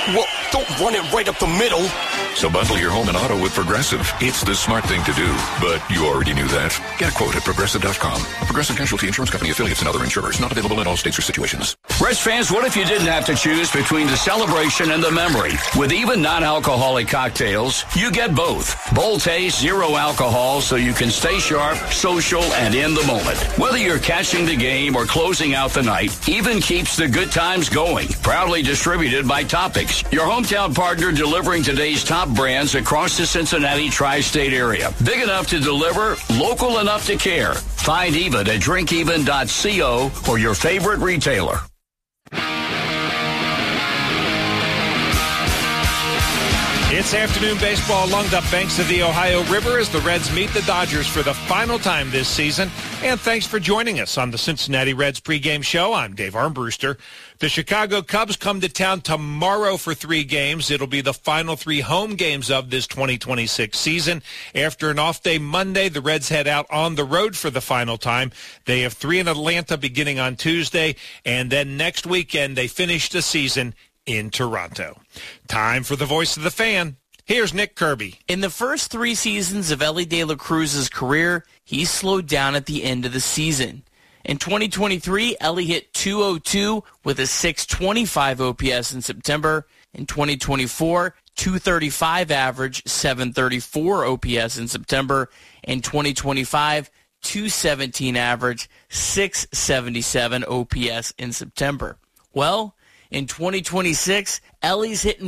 Well, don't run it right up the middle. So bundle your home and auto with Progressive. It's the smart thing to do, but you already knew that. Get a quote at Progressive.com. A Progressive Casualty Insurance Company, affiliates, and other insurers. Not available in all states or situations. Reds fans, what if you didn't have to choose between the celebration and the memory? With even non-alcoholic cocktails, you get both. Bold taste, zero alcohol, so you can stay sharp, social, and in the moment. Whether you're catching the game or closing out the night, Even keeps the good times going. Proudly distributed by Topics, your hometown partner delivering today's top brands across the Cincinnati tri-state area. Big enough to deliver, local enough to care. Find Even at drinkeven.co or your favorite retailer. It's afternoon baseball along the banks of the Ohio River as the Reds meet the Dodgers for the final time this season. And thanks for joining us on the Cincinnati Reds pregame show. I'm Dave Armbruster. The Chicago Cubs come to town tomorrow for 3 games. It'll be the final 3 home games of this 2026 season. After an off day Monday, the Reds head out on the road for the final time. They have 3 in Atlanta beginning on Tuesday, and then next weekend they finish the season in Toronto. Time for the voice of the fan. Here's Nick Kirby. In the first 3 seasons of Elly De La Cruz's career, he slowed down at the end of the season. In 2023, Elly hit .202 with a .625 OPS in September. In 2024, .235 average, .734 OPS in September. In 2025, .217 average, .677 OPS in September. Well, in 2026, Elly's hitting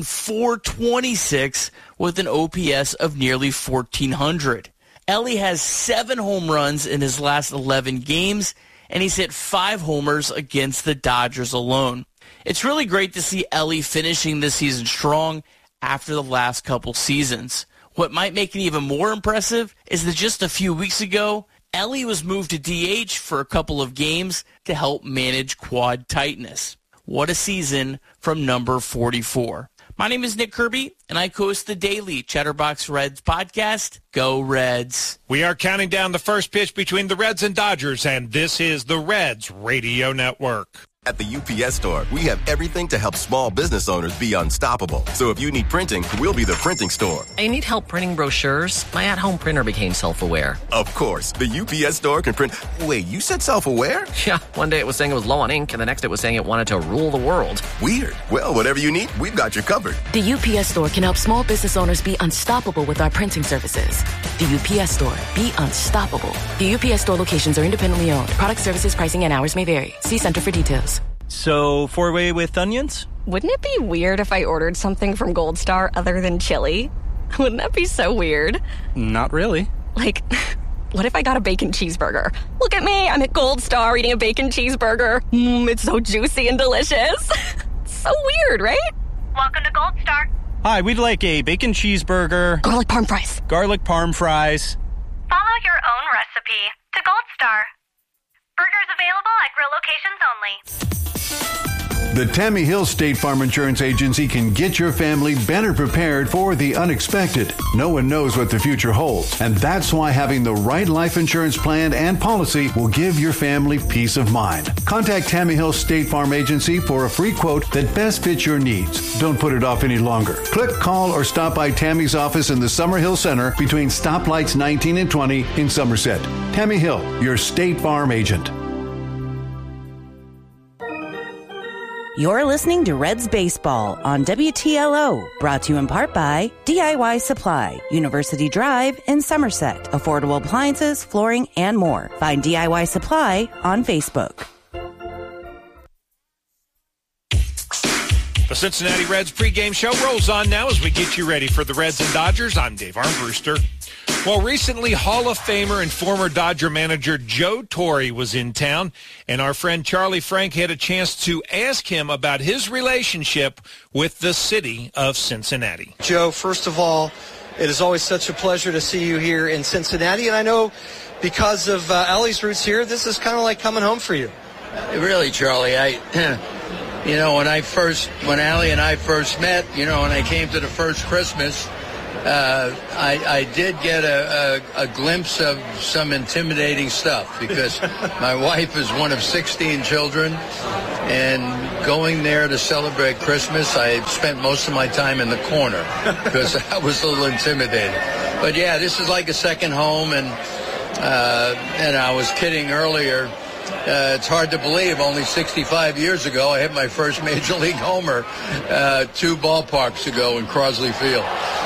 .426 with an OPS of nearly 1,400. Elly has 7 home runs in his last 11 games, and he's hit 5 homers against the Dodgers alone. It's really great to see Elly finishing this season strong after the last couple seasons. What might make it even more impressive is that just a few weeks ago, Elly was moved to DH for a couple of games to help manage quad tightness. What a season from number 44. My name is Nick Kirby, and I host the daily Chatterbox Reds podcast. Go Reds. We are counting down the first pitch between the Reds and Dodgers, and this is the Reds Radio Network. At the UPS Store, we have everything to help small business owners be unstoppable. So if you need printing, we'll be the printing store. I need help printing brochures. My at-home printer became self-aware. Of course. The UPS Store can print... Wait, you said self-aware? Yeah, one day it was saying it was low on ink, and the next it was saying it wanted to rule the world. Weird. Well, whatever you need, we've got you covered. The UPS Store can help small business owners be unstoppable with our printing services. The UPS Store. Be unstoppable. The UPS Store locations are independently owned. Product services, pricing, and hours may vary. See Center for details. So, 4-way with onions? Wouldn't it be weird if I ordered something from Gold Star other than chili? Wouldn't that be so weird? Not really. Like, what if I got a bacon cheeseburger? Look at me, I'm at Gold Star eating a bacon cheeseburger. It's so juicy and delicious. So weird, right? Welcome to Gold Star. Hi, we'd like a bacon cheeseburger. Garlic parm fries. Garlic parm fries. Follow your own recipe to Gold Star. Burgers available at grill locations only. The Tammy Hill State Farm Insurance Agency can get your family better prepared for the unexpected. No one knows what the future holds, and that's why having the right life insurance plan and policy will give your family peace of mind. Contact Tammy Hill State Farm Agency for a free quote that best fits your needs. Don't put it off any longer. Click, call, or stop by Tammy's office in the Summerhill Center between stoplights 19 and 20 in Somerset. Tammy Hill, your State Farm agent. You're listening to Reds Baseball on WTLO, brought to you in part by DIY Supply, University Drive in Somerset. Affordable appliances, flooring, and more. Find DIY Supply on Facebook. The Cincinnati Reds pregame show rolls on now as we get you ready for the Reds and Dodgers. I'm Dave Armbruster. Well, recently, Hall of Famer and former Dodger manager Joe Torre was in town, and our friend Charlie Frank had a chance to ask him about his relationship with the city of Cincinnati. Joe, first of all, it is always such a pleasure to see you here in Cincinnati, and I know because of Elly's roots here, this is kind of like coming home for you. Really, Charlie, when Elly and I first met, when I came to the first Christmas, I did get a glimpse of some intimidating stuff because my wife is one of 16 children, and going there to celebrate Christmas, I spent most of my time in the corner because I was a little intimidated. But yeah, this is like a second home, and I was kidding earlier. It's hard to believe only 65 years ago I hit my first Major League homer 2 ballparks ago in Crosley Field.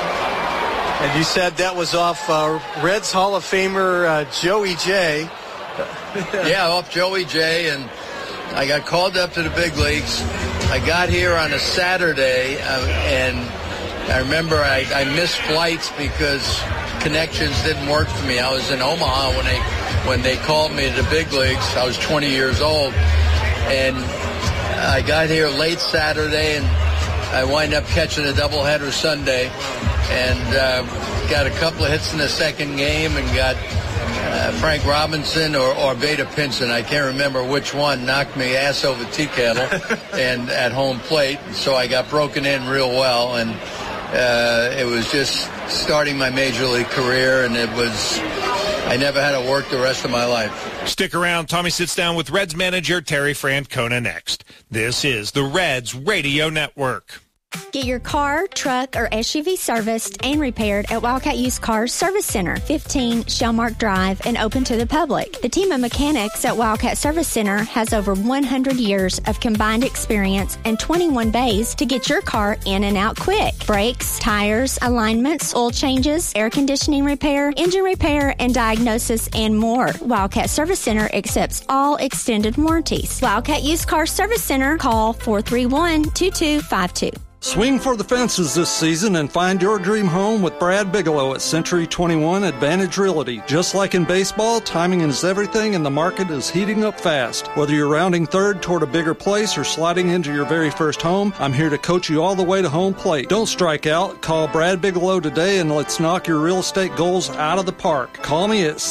And you said that was off Reds Hall of Famer Joey J. Yeah, off Joey J. And I got called up to the big leagues. I got here on a Saturday, and I remember I missed flights because connections didn't work for me. I was in Omaha when they called me to the big leagues. I was 20 years old, and I got here late Saturday, and I wind up catching a doubleheader Sunday, and got a couple of hits in the second game, and got Frank Robinson or Beta Pinson, I can't remember which one, knocked me ass over tea kettle and at home plate. So I got broken in real well, and it was just starting my Major League career, and I never had to work the rest of my life. Stick around. Tommy sits down with Reds manager Terry Francona next. This is the Reds Radio Network. Get your car, truck, or SUV serviced and repaired at Wildcat Used Cars Service Center, 15 Shellmark Drive, and open to the public. The team of mechanics at Wildcat Service Center has over 100 years of combined experience and 21 bays to get your car in and out quick. Brakes, tires, alignments, oil changes, air conditioning repair, engine repair, and diagnosis, and more. Wildcat Service Center accepts all extended warranties. Wildcat Used Cars Service Center, call 431-2252. Swing for the fences this season and find your dream home with Brad Bigelow at Century 21 Advantage Realty. Just like in baseball, timing is everything and the market is heating up fast. Whether you're rounding third toward a bigger place or sliding into your very first home, I'm here to coach you all the way to home plate. Don't strike out. Call Brad Bigelow today and let's knock your real estate goals out of the park. Call me at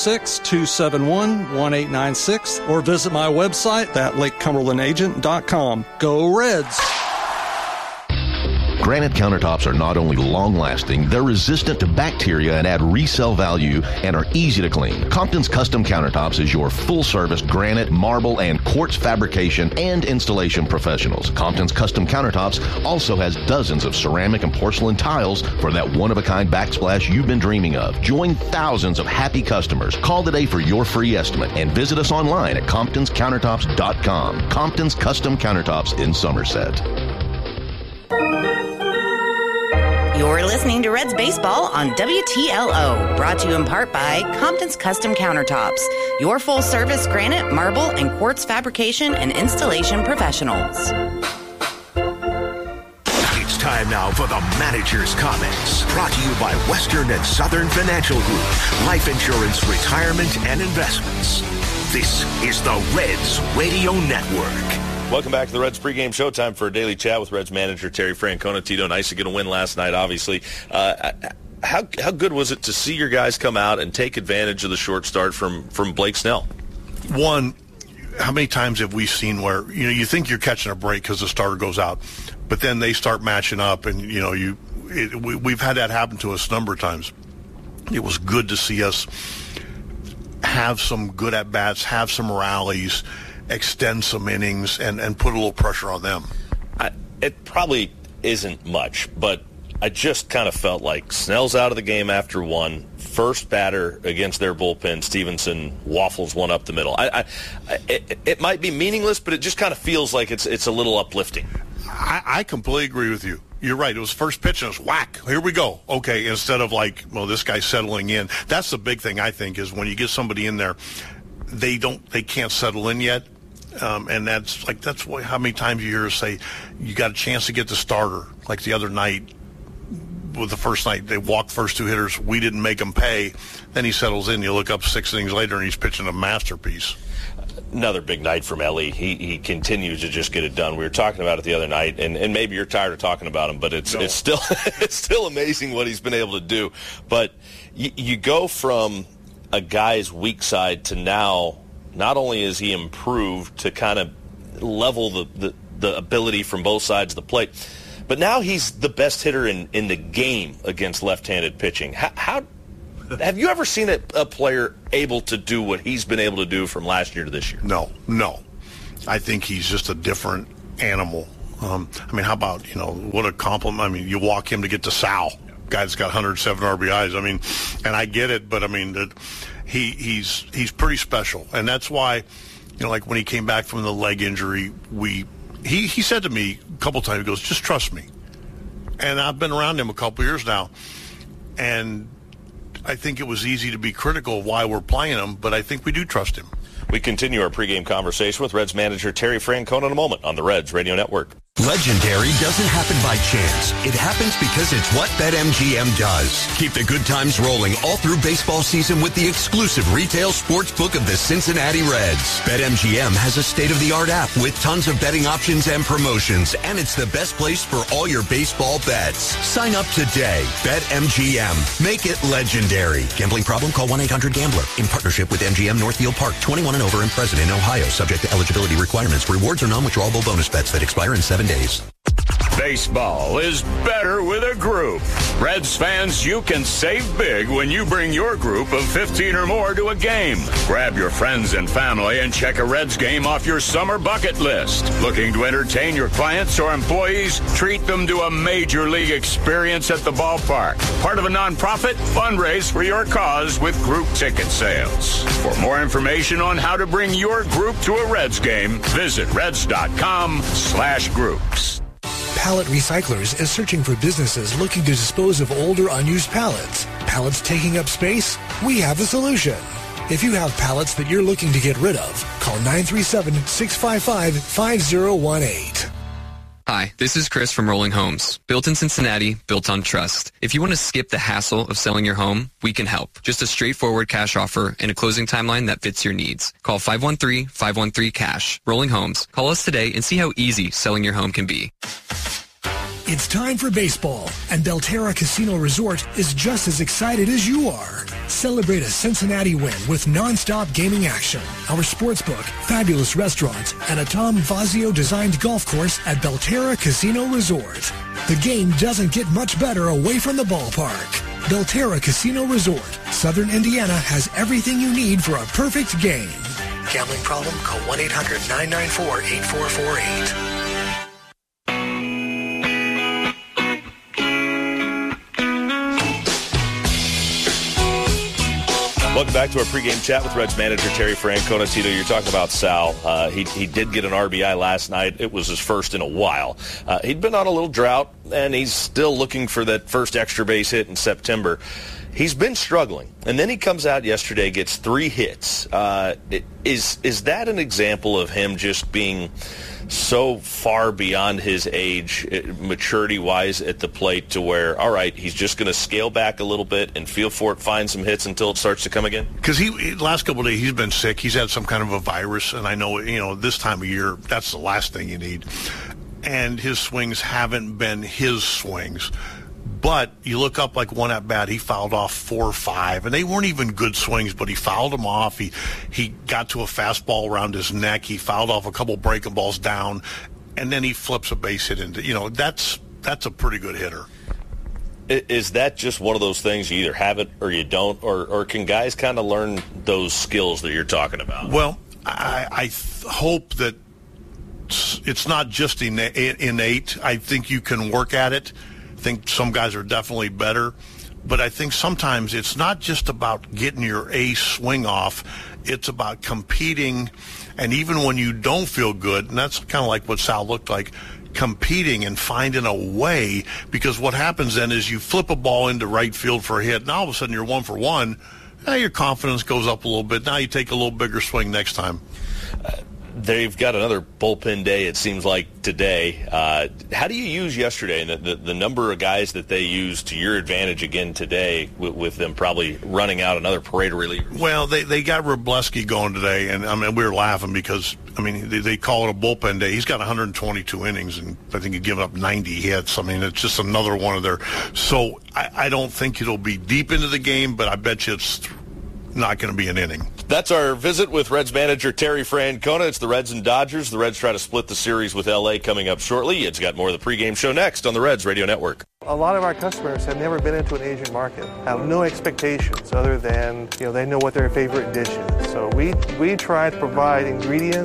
606-271-1896 or visit my website at LakeCumberlandAgent.com. Go Reds! Granite countertops are not only long-lasting, they're resistant to bacteria and add resale value and are easy to clean. Compton's Custom Countertops is your full-service granite, marble, and quartz fabrication and installation professionals. Compton's Custom Countertops also has dozens of ceramic and porcelain tiles for that one-of-a-kind backsplash you've been dreaming of. Join thousands of happy customers. Call today for your free estimate and visit us online at ComptonsCountertops.com. Compton's Custom Countertops in Somerset. You're listening to Reds Baseball on WTLO, brought to you in part by Compton's Custom Countertops, your full-service granite, marble, and quartz fabrication and installation professionals. It's time now for the manager's comments, brought to you by Western and Southern Financial Group, life insurance, retirement, and investments. This is the Reds Radio Network. Welcome back to the Reds pregame show. Time for a daily chat with Reds manager Terry Francona. Tito, nice to get a win last night, obviously. How good was it to see your guys come out and take advantage of the short start from Blake Snell? One, how many times have we seen where you think you're catching a break because the starter goes out, but then they start matching up, and we've had that happen to us a number of times. It was good to see us have some good at bats, have some rallies, extend some innings, and put a little pressure on them. It probably isn't much, but I just kind of felt like Snell's out of the game after one. First batter against their bullpen, Stevenson waffles one up the middle. It might be meaningless, but it just kind of feels like it's a little uplifting. I completely agree with you. You're right. It was first pitch and it was whack. Here we go. Okay, instead of like, well, this guy's settling in. That's the big thing, I think, is when you get somebody in there, they can't settle in yet. And that's why how many times you hear us say you got a chance to get the starter. Like the other night, with the first night, they walked first two hitters. We didn't make him pay. Then he settles in. You look up 6 innings later, and he's pitching a masterpiece. Another big night from Ellie. He continues to just get it done. We were talking about it the other night, and maybe you're tired of talking about him, but it's still it's still amazing what he's been able to do. But you go from a guy's weak side to now. Not only is he improved to kind of level the ability from both sides of the plate, but now he's the best hitter in the game against left-handed pitching. How have you ever seen a player able to do what he's been able to do from last year to this year? No. I think he's just a different animal. I mean, how about, what a compliment. I mean, you walk him to get to Sal, guy that's got 107 RBIs. I mean, and I get it, but I mean, he's pretty special. And that's why, like when he came back from the leg injury, he said to me a couple times, he goes, just trust me. And I've been around him a couple years now, and I think it was easy to be critical of why we're playing him, but I think we do trust him. We continue our pregame conversation with Reds manager Terry Francona in a moment on the Reds Radio Network. Legendary doesn't happen by chance. It happens because it's what BetMGM does. Keep the good times rolling all through baseball season with the exclusive retail sports book of the Cincinnati Reds. BetMGM has a state-of-the-art app with tons of betting options and promotions, and it's the best place for all your baseball bets. Sign up today. BetMGM. Make it legendary. Gambling problem? Call 1-800-GAMBLER. In partnership with MGM Northfield Park. 21 and over and present in Ohio. Subject to eligibility requirements. Rewards are non-withdrawable bonus bets that expire in 7 days. Baseball is better with a group. Reds fans, you can save big when you bring your group of 15 or more to a game. Grab your friends and family and check a Reds game off your summer bucket list. Looking to entertain your clients or employees? Treat them to a major league experience at the ballpark. Part of a nonprofit? Fundraise for your cause with group ticket sales. For more information on how to bring your group to a Reds game, visit reds.com/groups. Pallet Recyclers is searching for businesses looking to dispose of older, unused pallets. Pallets taking up space? We have the solution. If you have pallets that you're looking to get rid of, call 937-655-5018. Hi, this is Chris from Rolling Homes. Built in Cincinnati, built on trust. If you want to skip the hassle of selling your home, we can help. Just a straightforward cash offer and a closing timeline that fits your needs. Call 513-513-CASH. Rolling Homes. Call us today and see how easy selling your home can be. It's time for baseball, and Belterra Casino Resort is just as excited as you are. Celebrate a Cincinnati win with non-stop gaming action, our sportsbook, fabulous restaurants, and a Tom Fazio-designed golf course at Belterra Casino Resort. The game doesn't get much better away from the ballpark. Belterra Casino Resort, Southern Indiana has everything you need for a perfect game. Gambling problem? Call 1-800-994-8448. Welcome back to our pregame chat with Reds manager Terry Francona. Tito, you're talking about Sal. He did get an RBI last night. It was his first in a while. He'd been on a little drought, and he's still looking for that first extra base hit in September. He's been struggling, and then he comes out yesterday, gets 3 hits. Is that an example of him just being so far beyond his age, maturity-wise, at the plate to where, all right, he's just going to scale back a little bit and feel for it, find some hits until it starts to come again? Because last couple of days he's been sick. He's had some kind of a virus, and I know, this time of year, that's the last thing you need. And his swings haven't been his swings. But you look up like one at bat, he fouled off 4 or 5, and they weren't even good swings, but he fouled them off. He got to a fastball around his neck. He fouled off a couple breaking balls down, and then he flips a base hit into. That's a pretty good hitter. Is that just one of those things you either have it or you don't, or can guys kind of learn those skills that you're talking about? Well, I hope that it's not just innate. I think you can work at it. I think some guys are definitely better, but I think sometimes it's not just about getting your ace swing off. It's about competing, and even when you don't feel good, and that's kind of like what Sal looked like, competing and finding a way, because what happens then is you flip a ball into right field for a hit, and all of a sudden you're 1 for 1. Now your confidence goes up a little bit. Now you take a little bigger swing next time. They've got another bullpen day, it seems like, today. How do you use yesterday and the number of guys that they used to your advantage again today with them probably running out another parade of relievers? Well, they got Wrobleski going today, and we were laughing because, they call it a bullpen day. He's got 122 innings, and I think he'd given up 90 hits. It's just another one of their. So I don't think it'll be deep into the game, but I bet you it's not going to be an inning. That's our visit with Reds manager Terry Francona. It's the Reds and Dodgers. The Reds try to split the series with L.A. coming up shortly. It's got more of the pregame show next on the Reds Radio Network. A lot of our customers have never been into an Asian market, have no expectations other than, they know what their favorite dish is. So we try to provide ingredients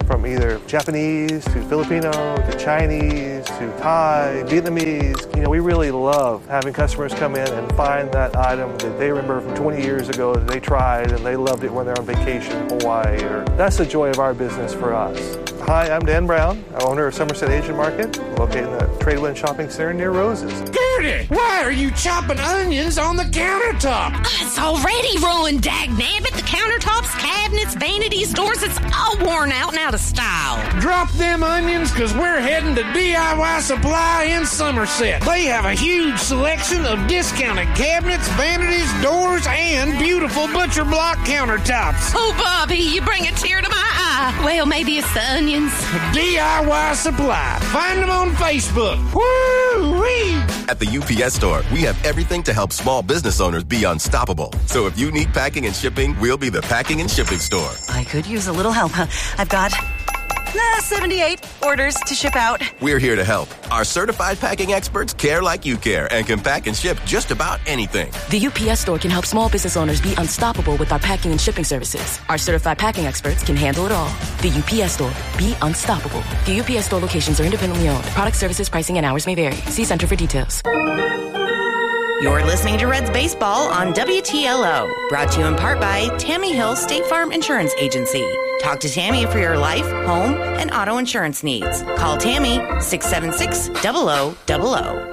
from either Japanese to Filipino to Chinese to Thai, Vietnamese. We really love having customers come in and find that item that they remember from 20 years ago that they tried and they loved it when they're on vacation in Hawaii. That's the joy of our business for us. Hi, I'm Dan Brown, owner of Somerset Asian Market, located in the Tradewind Shopping Center near Roses. Gertie, why are you chopping onions on the countertop? It's already ruined, dagnabbit. The countertops, cabinets, vanities, doors, it's all worn out and out of style. Drop them onions, because we're heading to DIY Supply in Somerset. They have a huge selection of discounted cabinets, vanities, doors, and beautiful butcher block countertops. Oh, Bobby, you bring a tear to my eye. Well, maybe it's the onions. DIY Supply. Find them on Facebook. Woo-wee! At the UPS Store, we have everything to help small business owners be unstoppable. So if you need packing and shipping, we'll be the packing and shipping store. I could use a little help. I've got 78 orders to ship out. We're here to help. Our certified packing experts care like you care and can pack and ship just about anything. The UPS Store can help small business owners be unstoppable with our packing and shipping services. Our certified packing experts can handle it all. The UPS Store. Be unstoppable. The UPS Store locations are independently owned. Product, services, pricing, and hours may vary. See Center for details. You're listening to Reds Baseball on WTLO. Brought to you in part by Tammy Hill State Farm Insurance Agency. Talk to Tammy for your life, home, and auto insurance needs. Call Tammy 676-0000.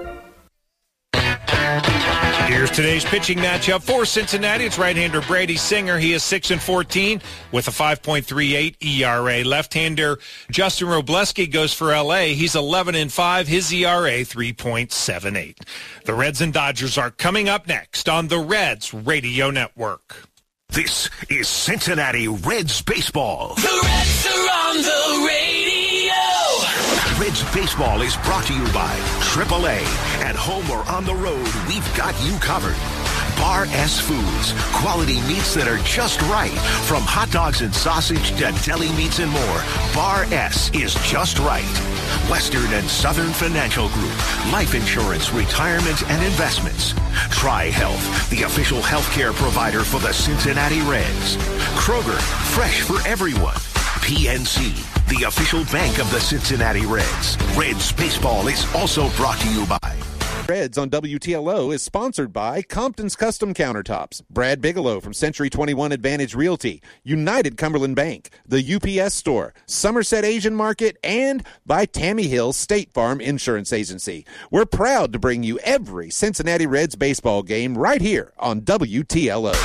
Here's today's pitching matchup for Cincinnati. It's right-hander Brady Singer. He is 6-14 with a 5.38 ERA. Left-hander Justin Robleski goes for L.A. He's 11-5. His ERA 3.78. The Reds and Dodgers are coming up next on the Reds Radio Network. This is Cincinnati Reds baseball. The Reds are on the radio. Reds baseball is brought to you by AAA. At home or on the road, we've got you covered. Bar S Foods, quality meats that are just right. From hot dogs and sausage to deli meats and more, Bar S is just right. Western and Southern Financial Group, life insurance, retirement, and investments. Tri-Health, the official healthcare provider for the Cincinnati Reds. Kroger, fresh for everyone. PNC, the official bank of the Cincinnati Reds. Reds baseball is also brought to you by Reds on WTLO is sponsored by Compton's Custom Countertops, Brad Bigelow from Century 21 Advantage Realty, United Cumberland Bank, the UPS Store, Somerset Asian Market, and by Tammy Hill State Farm Insurance Agency. We're proud to bring you every Cincinnati Reds baseball game right here on WTLO.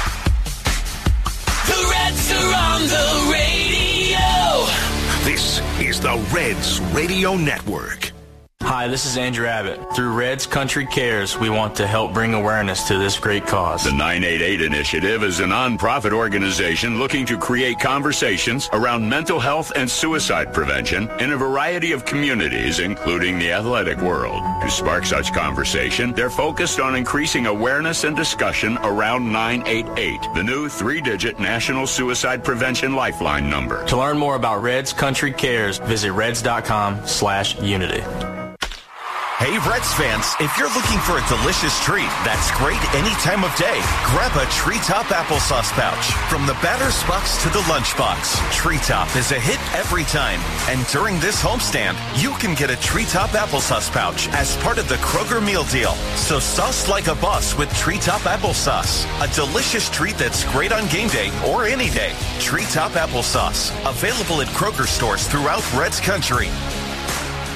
The Reds are on the radio. This is the Reds Radio Network. Hi, this is Andrew Abbott. Through Reds Country Cares, we want to help bring awareness to this great cause. The 988 Initiative is a nonprofit organization looking to create conversations around mental health and suicide prevention in a variety of communities, including the athletic world. To spark such conversation, they're focused on increasing awareness and discussion around 988, the new 3-digit National Suicide Prevention Lifeline number. To learn more about Reds Country Cares, visit reds.com/unity. Hey, Reds fans, if you're looking for a delicious treat that's great any time of day, grab a Treetop applesauce pouch. From the batter's box to the lunchbox, Treetop is a hit every time. And during this homestand, you can get a Treetop applesauce pouch as part of the Kroger meal deal. So sauce like a boss with Treetop applesauce. A delicious treat that's great on game day or any day. Treetop applesauce. Available at Kroger stores throughout Reds country.